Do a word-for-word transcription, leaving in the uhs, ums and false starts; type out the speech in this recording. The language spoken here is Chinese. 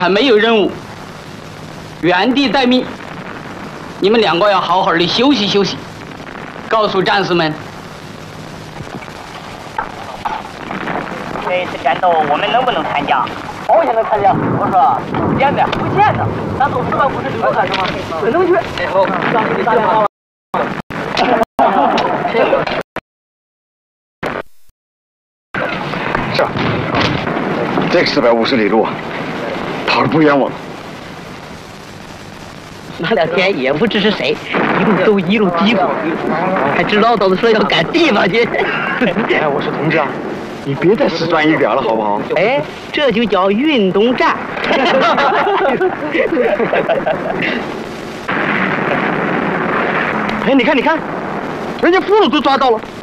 还没有任务，原地待命。你们两个要好好的休息休息。告诉战士们， 这次战斗我们能不能参加？ 好想能参加。我说，现在不见的，咱都四百五十六个干什么？只能去。哎好，让你打电话。 是，这个四百五十里路，跑得不冤枉。 那两天也不知是谁，一路走一路嘀咕，还知道都是说要赶地方去。 哎，我说同志啊，你别再死钻一边了，好不好？ 哎，这就叫运动战。 哎，你看，你看，人家俘虏都抓到了。